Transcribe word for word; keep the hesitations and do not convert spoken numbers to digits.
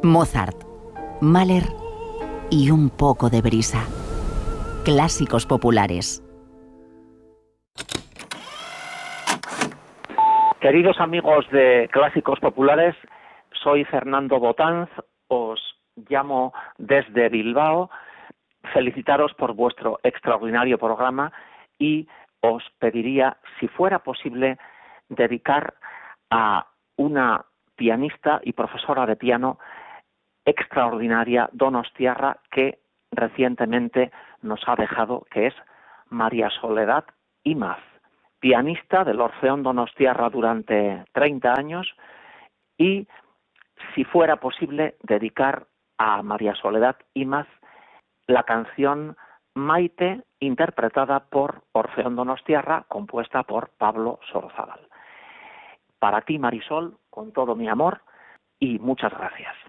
Mozart, Mahler y un poco de brisa. Clásicos populares. Queridos amigos de Clásicos Populares, soy Fernando Botanz, os llamo desde Bilbao, felicitaros por vuestro extraordinario programa y os pediría, si fuera posible, dedicar a una pianista y profesora de piano extraordinaria, donostiarra, que recientemente nos ha dejado, que es María Soledad Imaz, pianista del Orfeón Donostiarra durante treinta años, y si fuera posible dedicar a María Soledad Imaz la canción Maite, interpretada por Orfeón Donostiarra, compuesta por Pablo Sorozábal. Para ti, Marisol, con todo mi amor, y muchas gracias.